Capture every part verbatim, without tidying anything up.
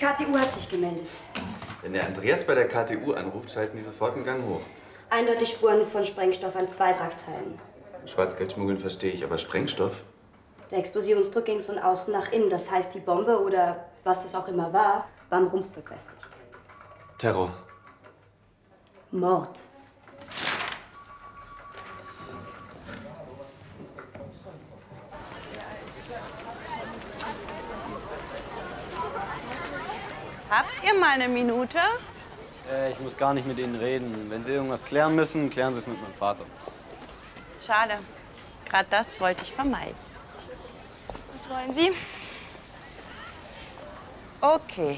K T U hat sich gemeldet. Wenn der Andreas bei der K T U anruft, schalten die sofort einen Gang hoch. Eindeutig Spuren von Sprengstoff an zwei Wrackteilen. Schwarzgeldschmuggeln verstehe ich, aber Sprengstoff? Der Explosionsdruck ging von außen nach innen. Das heißt, die Bombe oder was das auch immer war, war am Rumpf befestigt. Terror. Mord. Habt ihr mal eine Minute? Äh, ich muss gar nicht mit Ihnen reden. Wenn Sie irgendwas klären müssen, klären Sie es mit meinem Vater. Schade. Gerade das wollte ich vermeiden. Was wollen Sie? Okay.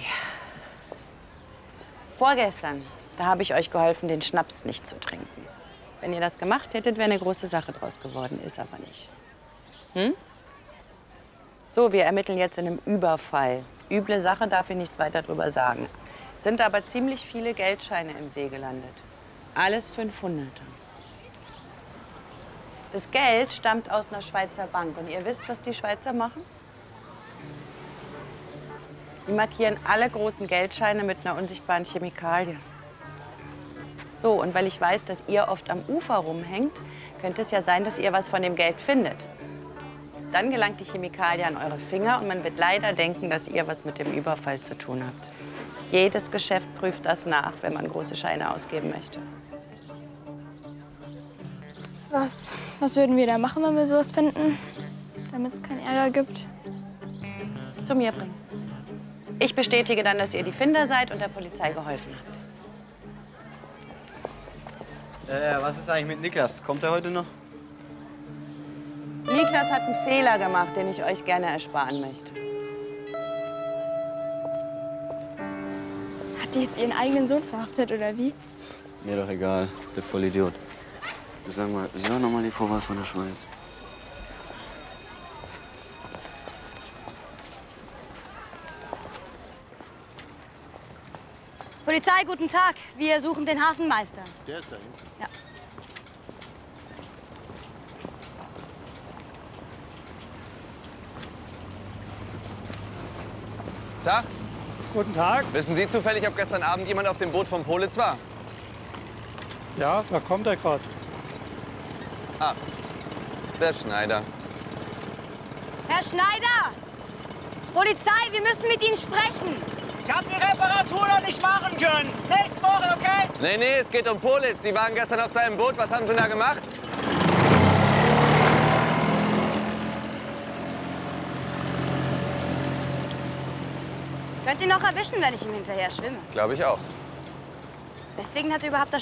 Vorgestern, da habe ich euch geholfen, den Schnaps nicht zu trinken. Wenn ihr das gemacht hättet, wäre eine große Sache draus geworden. Ist aber nicht. Hm? So, wir ermitteln jetzt in einem Überfall. Üble Sache, darf ich nichts weiter drüber sagen. Sind aber ziemlich viele Geldscheine im See gelandet. Alles fünfhunderter. Das Geld stammt aus einer Schweizer Bank. Und ihr wisst, was die Schweizer machen? Die markieren alle großen Geldscheine mit einer unsichtbaren Chemikalie. So, und weil ich weiß, dass ihr oft am Ufer rumhängt, könnte es ja sein, dass ihr was von dem Geld findet. Dann gelangt die Chemikalie an eure Finger und man wird leider denken, dass ihr was mit dem Überfall zu tun habt. Jedes Geschäft prüft das nach, wenn man große Scheine ausgeben möchte. Was, was würden wir da machen, wenn wir sowas finden, damit es keinen Ärger gibt? Zu mir bringen. Ich bestätige dann, dass ihr die Finder seid und der Polizei geholfen habt. Äh, was ist eigentlich mit Niklas? Kommt er heute noch? Niklas hat einen Fehler gemacht, den ich euch gerne ersparen möchte. Hat die jetzt ihren eigenen Sohn verhaftet, oder wie? Mir doch egal, der Vollidiot. Du sag mal, wie war nochmal die Vorwahl von der Schweiz? Polizei, guten Tag. Wir suchen den Hafenmeister. Der ist da hinten. Ja. Tag. Guten Tag. Wissen Sie zufällig, ob gestern Abend jemand auf dem Boot von Politz war? Ja, da kommt er gerade. Ah, der Schneider. Herr Schneider! Polizei, wir müssen mit Ihnen sprechen. Ich habe die Reparatur noch nicht machen können. Nächste Woche, okay? Nee, nee, es geht um Politz. Sie waren gestern auf seinem Boot. Was haben Sie da gemacht? Ich könnte ihn noch erwischen, wenn ich ihm hinterher schwimme. Glaube ich auch. Weswegen hat er überhaupt das